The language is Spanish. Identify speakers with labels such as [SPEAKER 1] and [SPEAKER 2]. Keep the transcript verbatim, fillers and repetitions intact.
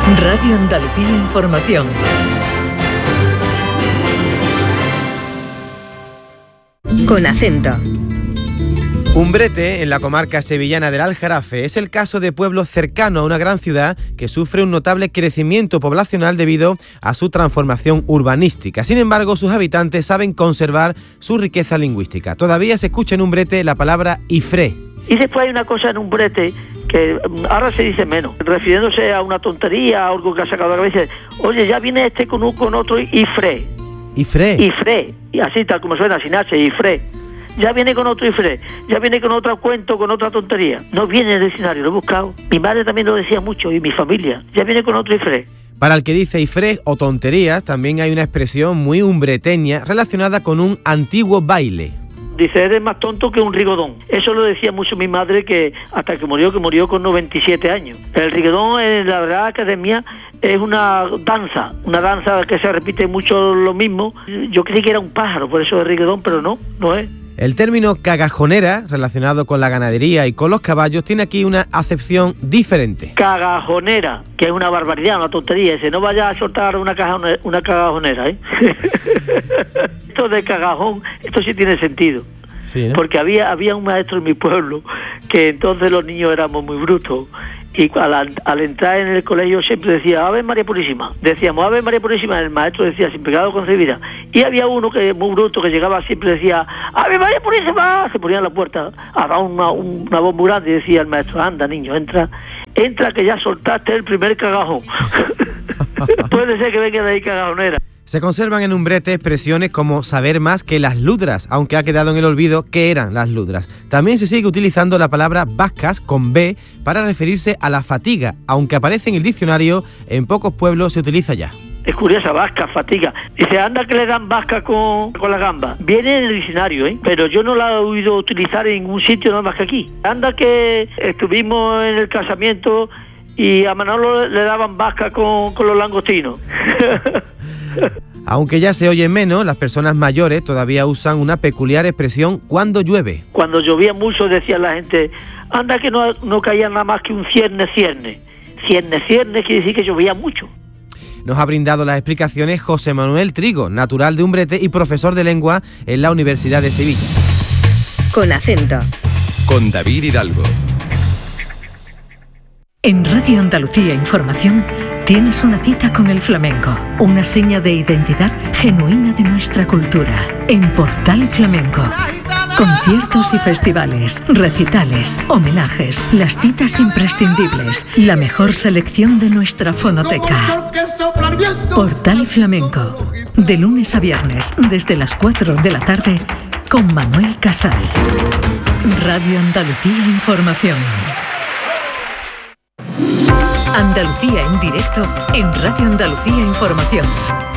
[SPEAKER 1] Radio Andalucía Información.
[SPEAKER 2] Con acento.
[SPEAKER 3] Umbrete, en la comarca sevillana del Aljarafe, es el caso de pueblo cercano a una gran ciudad que sufre un notable crecimiento poblacional debido a su transformación urbanística. Sin embargo, sus habitantes saben conservar su riqueza lingüística. Todavía se escucha en Umbrete la palabra ifré.
[SPEAKER 4] Y después hay una cosa en Umbrete que ahora se dice menos, refiriéndose a una tontería, a algo que ha sacado de la cabeza. Oye, ya viene este con, un, con otro ifré.
[SPEAKER 3] ¿Ifré?
[SPEAKER 4] Ifré, y así tal como suena, sin H, ifré. Ya viene con otro ifré, ya viene con otro cuento, con otra tontería. No viene el diccionario, lo he buscado. Mi madre también lo decía mucho, y mi familia. Ya viene con otro ifré.
[SPEAKER 3] Para el que dice ifré o tonterías, también hay una expresión muy umbreteña relacionada con un antiguo baile.
[SPEAKER 4] Dice, eres más tonto que un rigodón. Eso lo decía mucho mi madre, que hasta que murió, que murió con noventa y siete años. El rigodón, en la verdad, academia, es una danza, una danza que se repite mucho lo mismo. Yo creí que era un pájaro, por eso es rigodón, pero no, no es.
[SPEAKER 3] El término cagajonera, relacionado con la ganadería y con los caballos, tiene aquí una acepción diferente.
[SPEAKER 4] Cagajonera, que es una barbaridad, una tontería. Dice, no vayas a soltar una, cajone, una cagajonera, ¿eh? Esto de cagajón, esto sí tiene sentido. Sí, ¿no? Porque había, había un maestro en mi pueblo que entonces los niños éramos muy brutos. Y al, al entrar en el colegio siempre decía Ave María Purísima. Decíamos Ave María Purísima, el maestro decía sin pecado concebida. Y había uno que muy bruto que llegaba siempre decía Ave María Purísima. Se ponía en la puerta a dar una, una voz muy grande y decía el maestro, anda niño, entra, entra que ya soltaste el primer cagajón. Puede ser que venga de ahí cagajonera.
[SPEAKER 3] Se conservan en Umbrete expresiones como saber más que las ludras, aunque ha quedado en el olvido qué eran las ludras. También se sigue utilizando la palabra vascas con B para referirse a la fatiga, aunque aparece en el diccionario, en pocos pueblos se utiliza ya.
[SPEAKER 4] Es curiosa, vasca, fatiga. Dice, anda que le dan vasca con, con la gamba. Viene en el diccionario, ¿eh? Pero yo no la he oído utilizar en ningún sitio, nada más que aquí. Anda que estuvimos en el casamiento y a Manolo le daban vasca con, con los langostinos.
[SPEAKER 3] Aunque ya se oye menos, las personas mayores todavía usan una peculiar expresión cuando llueve.
[SPEAKER 4] Cuando llovía mucho decía la gente, anda que no, no caía nada más que un cierne, cierne. Cierne, cierne quiere decir que llovía mucho.
[SPEAKER 3] Nos ha brindado las explicaciones José Manuel Trigo, natural de Umbrete y profesor de lengua en la Universidad de Sevilla.
[SPEAKER 2] Con acento.
[SPEAKER 5] Con David Hidalgo.
[SPEAKER 1] En Radio Andalucía Información tienes una cita con el flamenco, una seña de identidad genuina de nuestra cultura. En Portal Flamenco, conciertos y festivales, recitales, homenajes, las citas imprescindibles, la mejor selección de nuestra fonoteca. Portal Flamenco, de lunes a viernes, desde las cuatro de la tarde, con Manuel Casal. Radio Andalucía Información. Andalucía en directo en Radio Andalucía Información.